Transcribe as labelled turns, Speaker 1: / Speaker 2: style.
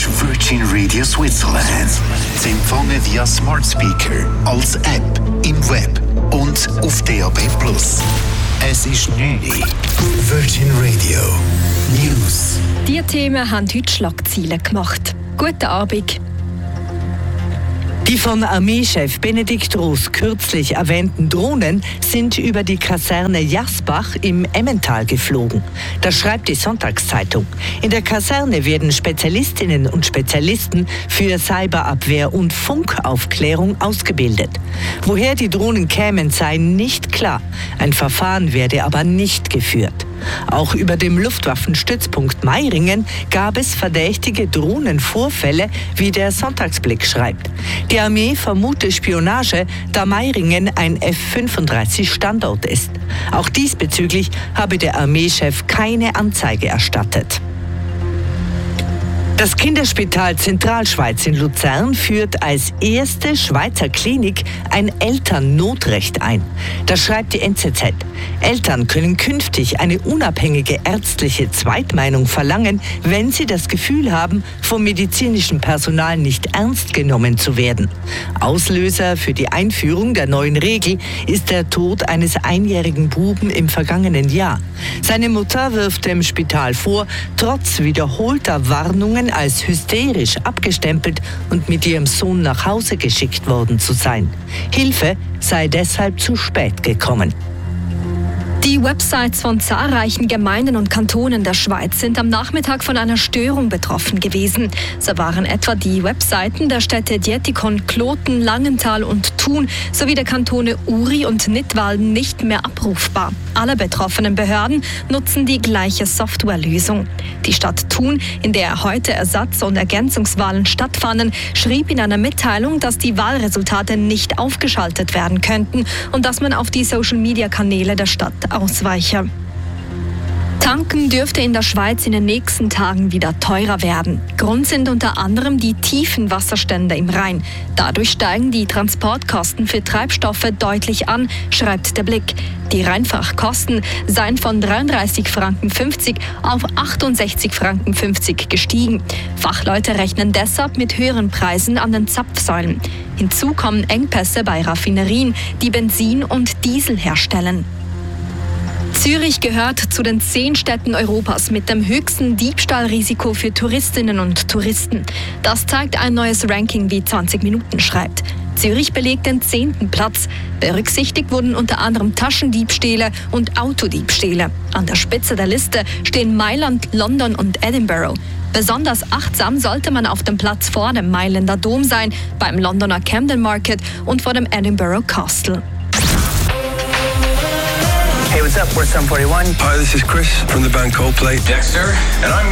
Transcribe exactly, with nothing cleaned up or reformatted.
Speaker 1: ist Virgin Radio Switzerland. Sie empfangen via Smart Speaker, als App, im Web und auf D A B plus. Es ist neun Uhr. Virgin Radio News.
Speaker 2: Diese Themen haben heute Schlagzeilen gemacht. Guten Abend.
Speaker 3: Die von Armeechef Benedikt Roos kürzlich erwähnten Drohnen sind über die Kaserne Jasbach im Emmental geflogen. Das schreibt die Sonntagszeitung. In der Kaserne werden Spezialistinnen und Spezialisten für Cyberabwehr und Funkaufklärung ausgebildet. Woher die Drohnen kämen, sei nicht klar. Ein Verfahren werde aber nicht geführt. Auch über dem Luftwaffenstützpunkt Meiringen gab es verdächtige Drohnenvorfälle, wie der Sonntagsblick schreibt. Die Armee vermute Spionage, da Meiringen ein F fünfunddreißig Standort ist. Auch diesbezüglich habe der Armeechef keine Anzeige erstattet. Das Kinderspital Zentralschweiz in Luzern führt als erste Schweizer Klinik ein Elternnotrecht ein. Das schreibt die N Z Z. Eltern können künftig eine unabhängige ärztliche Zweitmeinung verlangen, wenn sie das Gefühl haben, vom medizinischen Personal nicht ernst genommen zu werden. Auslöser für die Einführung der neuen Regel ist der Tod eines einjährigen Buben im vergangenen Jahr. Seine Mutter wirft dem Spital vor, trotz wiederholter Warnungen als hysterisch abgestempelt und mit ihrem Sohn nach Hause geschickt worden zu sein. Hilfe sei deshalb zu spät gekommen.
Speaker 2: Die Websites von zahlreichen Gemeinden und Kantonen der Schweiz sind am Nachmittag von einer Störung betroffen gewesen. So waren etwa die Webseiten der Städte Dietikon, Kloten, Langenthal und Thun sowie der Kantone Uri und Nidwalden nicht mehr abrufbar. Alle betroffenen Behörden nutzen die gleiche Softwarelösung. Die Stadt Thun, in der heute Ersatz- und Ergänzungswahlen stattfanden, schrieb in einer Mitteilung, dass die Wahlresultate nicht aufgeschaltet werden könnten und dass man auf die Social-Media-Kanäle der Stadt ausweiche. Tanken dürfte in der Schweiz in den nächsten Tagen wieder teurer werden. Grund sind unter anderem die tiefen Wasserstände im Rhein. Dadurch steigen die Transportkosten für Treibstoffe deutlich an, schreibt der Blick. Die Rheinfachkosten seien von dreiunddreißig Franken fünfzig auf achtundsechzig Franken fünfzig gestiegen. Fachleute rechnen deshalb mit höheren Preisen an den Zapfsäulen. Hinzu kommen Engpässe bei Raffinerien, die Benzin und Diesel herstellen. Zürich gehört zu den zehn Städten Europas mit dem höchsten Diebstahlrisiko für Touristinnen und Touristen. Das zeigt ein neues Ranking, wie zwanzig Minuten schreibt. Zürich belegt den zehnten Platz. Berücksichtigt wurden unter anderem Taschendiebstähle und Autodiebstähle. An der Spitze der Liste stehen Mailand, London und Edinburgh. Besonders achtsam sollte man auf dem Platz vor dem Mailänder Dom sein, beim Londoner Camden Market und vor dem Edinburgh Castle.
Speaker 4: Hey, what's up? We're Sum forty-one.
Speaker 5: Hi, this is Chris from the band Coldplay.
Speaker 6: Dexter, and I'm